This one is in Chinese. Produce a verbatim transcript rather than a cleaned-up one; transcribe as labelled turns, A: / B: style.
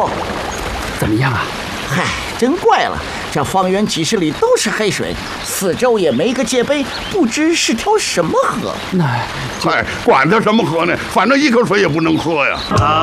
A: 哦，
B: 怎么样啊？
A: 嗨，真怪了，这方圆几十里都是黑水，四周也没个界碑，不知是条什么河。
B: 那，
C: 嗨，管它什么河呢？反正一口水也不能喝呀。
D: 啊